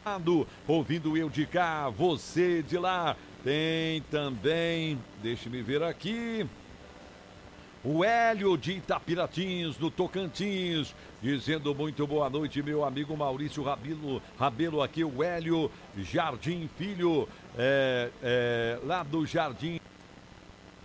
ouvindo eu de cá, você de lá. Tem também, deixe-me ver aqui, o Hélio de Itapiratins, no Tocantins, dizendo muito boa noite, meu amigo Maurício Rabelo aqui, o Hélio Jardim Filho, lá do Jardim